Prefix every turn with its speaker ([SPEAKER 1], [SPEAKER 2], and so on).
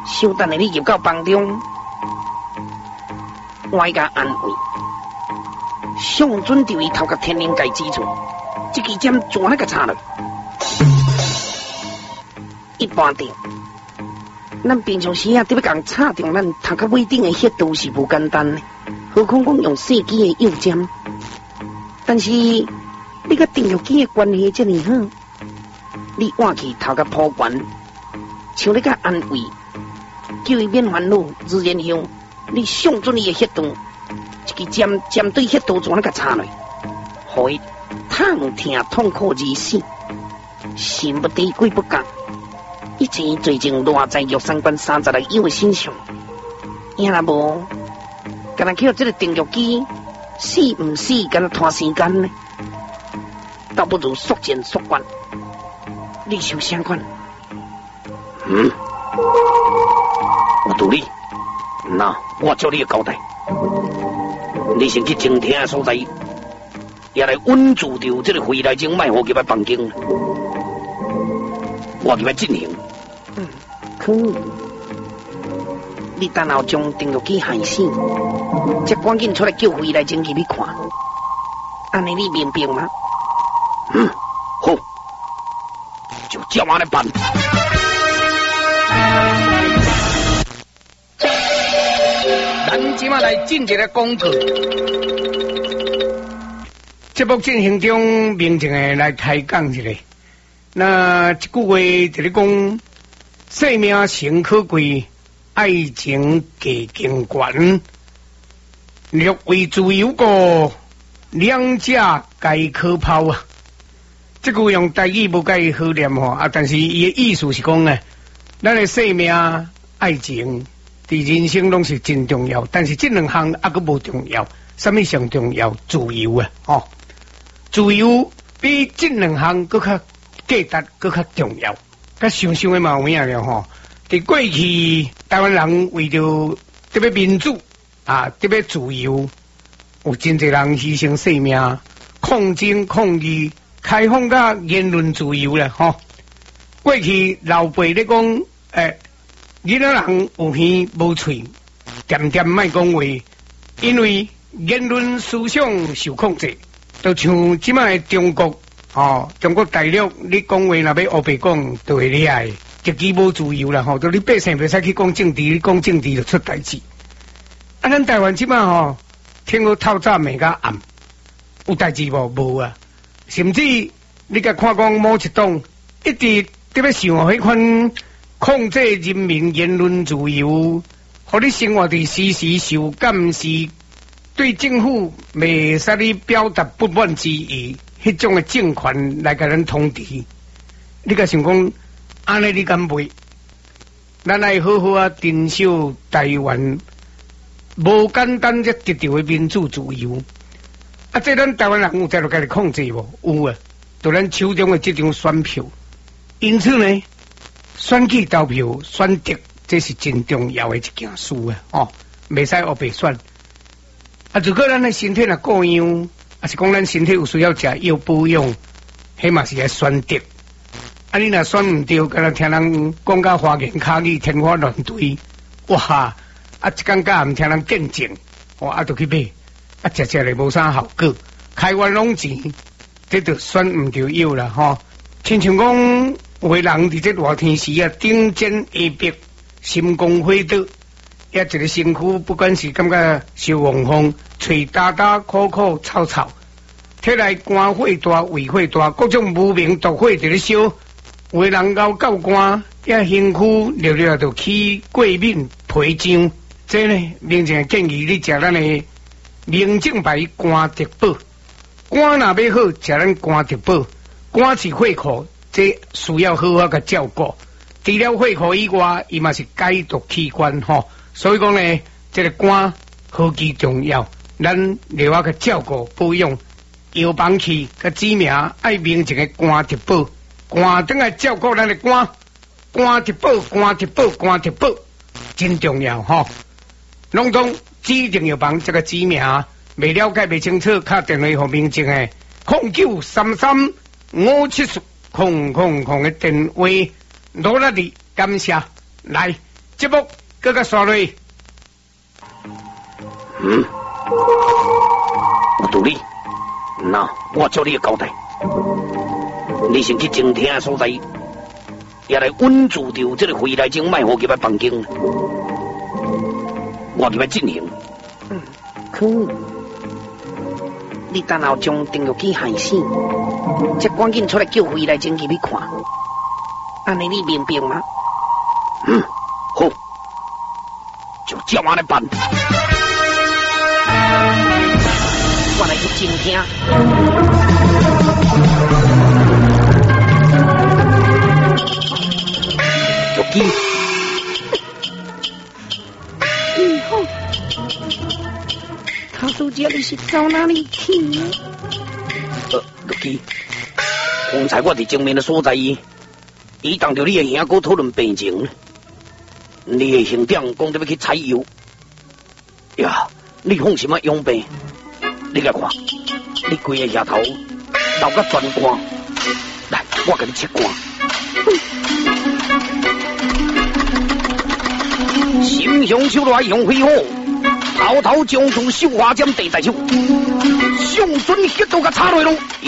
[SPEAKER 1] 稍等下你入到房中，我甲安慰。上准就伊头壳天灵盖指出，这支针怎那个插落？一般着，咱平常时啊，得要讲插中咱头壳尾顶的迄都是无简单的，何况讲用细支的药针。但是你甲定药机的关系这么好，你换去头壳铺悬，像你甲安慰，叫伊免烦恼，自然后你上准伊的迄度。一支针对迄刀怎那个插落，互伊痛疼痛苦而死，心不低鬼不降。以前最近偌在玉山关30个友的身上，也若无，敢若去到这个定药机，死唔死，敢若拖时间呢？倒不如速战速决。你想啥款？有道理。那我照你的交代。你先去静听的所在，也来稳住着这个回来前卖好给他放经，我给他进行。可以。你等下将定药机害死，才赶紧出来叫回来前入去看。安尼你明白吗？好，就照我来办。咱即马来进一个广告。节目进行中，明正的来开讲一个。那一句话就咧讲，生命诚可贵，爱情价更悬。若为自由过，两者该可抛啊！这句用台语无介好念吼但是伊的意思是讲呢，咱的生命、爱情。伫人生拢是真重要，但是这两项还佫无重要。什么上重要？自由啊！自由比这两项佫较价值佫较重要。甲想想的嘛有影了吼。伫过去，台湾人为着特别民主特别自由，有真侪人牺牲性命，抗争抗议，开放甲言论自由啦吼。过去老辈咧讲囡仔人有耳无喙，点点莫讲话，因为言论思想受控制。就像即摆中国中国大陆，你讲话若要黑白讲，就会厉害，极其无自由啦吼。就你百姓袂使去讲政治，你讲政治就出代志。咱台湾即摆天都透早暝甲暗，有代志无？无啊！甚至你甲看讲某一党一直特别想迄款。控制人民言论自由，互你生活伫时时受监视，对政府袂使你表达不满之意，迄种的政权来甲咱统治。你甲想讲，安尼你敢袂？咱来好好珍惜台湾无简单则得到的民主自由。这咱台湾人有在落家己控制无？有啊，就咱手中的这张选票。因此呢。选举投票选择，这是真重要的一件事袂使黑白选。如果咱的身体若过样，是讲咱身体有需要食药保养，迄嘛是个选择。你若选唔对，敢若听人讲到花言巧语、天花乱坠，哇！一天假唔听人见证，就去买，食咧无啥效果，开冤枉钱，这就选唔对药啦亲像讲。有个人伫这热天时顶尖下壁，心光火热，一个身躯不管是感觉烧烘烘，嘴焦焦、苦苦、臭臭，体内肝火大、胃火大，各种无名毒火伫咧烧。有个人熬够肝，身躯热热就起过敏、皮痒。这呢，明正建议你食咱的明正牌肝德宝。肝若要好，食咱肝德宝。肝是血库。这需要好好个照顾，除了血库以外，伊嘛是解毒器官所以讲呢，这个肝何其重要，咱另外个照顾保养，药房去个知名爱明一个肝德宝，肝灯来照顾咱的肝，肝德宝，肝德宝，肝德宝，真重要拢总指定药房这个知名，未了解未清楚，打电话给明正的09335700的电话，努力地感谢。来， 节目各个刷落。
[SPEAKER 2] 我道理，那我照你的交代，你先去静听的所在，也来稳住掉这个回来前卖好给他放经，我给他进行。
[SPEAKER 3] 可你等下将丁玉基害死，则赶紧出来叫回来前入去看，安尼你明白吗？
[SPEAKER 2] 好，就这样来办。
[SPEAKER 3] 我来去静听。
[SPEAKER 2] 玉基，
[SPEAKER 3] 好，他叔家你是走哪里去呢？
[SPEAKER 2] 玉基，刚才我伫正面的所在，伊当着你的兄哥讨论病情，你的兄长讲得要去采药，呀，你放心啊，养病。你来看，你规个下头流个全汗，来，我给你切汗。心胸手来用挥火，偷偷将出绣花针地在手，上准血都甲插落拢。